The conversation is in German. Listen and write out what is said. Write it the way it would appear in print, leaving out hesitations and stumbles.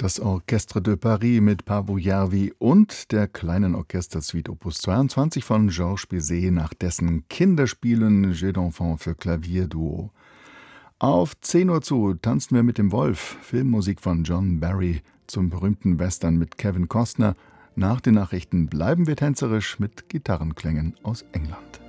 Das Orchestre de Paris mit Paavo Järvi und der kleinen Orchestersuite Opus 22 von Georges Bizet nach dessen Kinderspielen Jeux d'enfants für Klavierduo. Auf 10 Uhr zu tanzen wir mit dem Wolf, Filmmusik von John Barry zum berühmten Western mit Kevin Costner. Nach den Nachrichten bleiben wir tänzerisch mit Gitarrenklängen aus England.